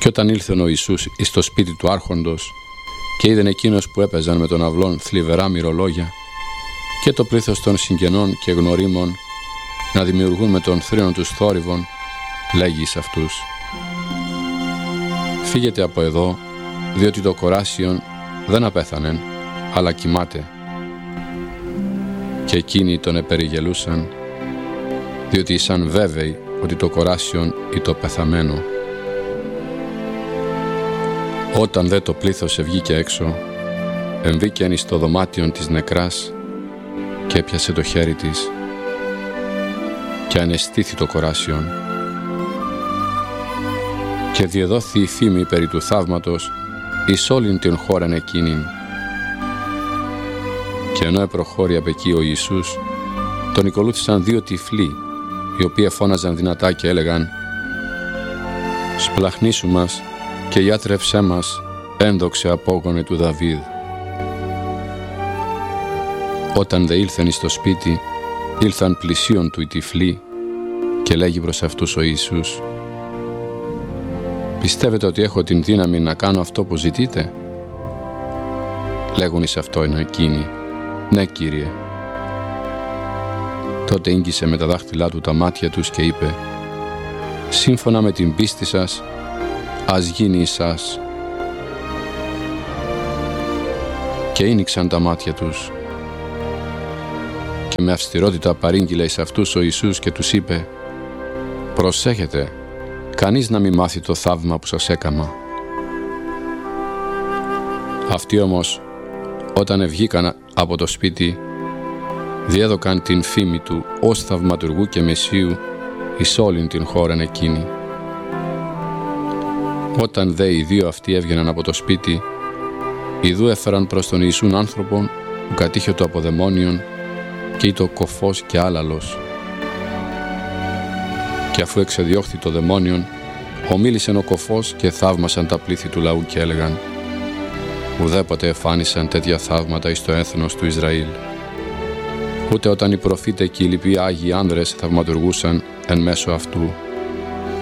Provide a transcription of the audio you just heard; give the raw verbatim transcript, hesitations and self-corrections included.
Κι όταν ήλθεν ο Ιησούς εις το σπίτι του άρχοντος και είδεν εκείνος που έπαιζαν με τον αυλόν θλιβερά μυρολόγια και το πλήθος των συγγενών και γνωρίμων να δημιουργούν με τον θρήνο τους θόρυβων, λέγει εις αυτούς: «Φύγετε από εδώ, διότι το κοράσιον δεν απέθανεν, αλλά κοιμάται». Και εκείνοι τον επεριγελούσαν, διότι ήσαν βέβαιοι ότι το κοράσιον ή το πεθαμένο. Όταν δε το πλήθος ευγήκε έξω, εμβήκεν εις το δωμάτιον της νεκράς και έπιασε το χέρι της και αναισθήθη το κοράσιον. Και διεδόθη η φήμη περί του θαύματος εις όλην την χώραν εκείνην. Και ενώ επροχώρη απ' εκεί ο Ιησούς, τον ακολούθησαν δύο τυφλοί, οι οποίοι φώναζαν δυνατά και έλεγαν: «Σπλαχνίσου μας και ιάτρευσέ μας, ένδοξε απόγονε του Δαβίδ». Όταν δε ήλθεν εις το σπίτι, ήλθαν πλησίον του οι τυφλοί και λέγει προς αυτούς ο Ιησούς: «Πιστεύετε ότι έχω την δύναμη να κάνω αυτό που ζητείτε?» Λέγουν εις αυτό ενώ εκείνοι: «Ναι, Κύριε». Τότε ίγγισε με τα δάχτυλά του τα μάτια τους και είπε: «Σύμφωνα με την πίστη σας, ας γίνει εις σας». Και ήνιξαν τα μάτια τους. Και με αυστηρότητα παρήγγειλε εις αυτούς ο Ιησούς και τους είπε: «Προσέχετε, κανείς να μην μάθει το θαύμα που σας έκαμα». Αυτοί όμως, όταν ευγήκαν από το σπίτι, διέδωκαν την φήμη του ως θαυματουργού και Μεσσίου εις όλην την χώραν εκείνη. Όταν δε οι δύο αυτοί έβγαιναν από το σπίτι, ιδού έφεραν προς τον Ιησούν άνθρωπον που κατήχε το από δαιμόνιον και είτο κοφός και άλαλος. Και αφού εξεδιώχθη το δαιμόνιον, ομίλησεν ο κοφός και θαύμασαν τα πλήθη του λαού και έλεγαν: «Ουδέποτε εφάνισαν τέτοια θαύματα εις το έθνος του Ισραήλ. Ούτε όταν οι προφήτε και οι λοιποί Άγιοι άνδρες θαυματουργούσαν εν μέσω αυτού».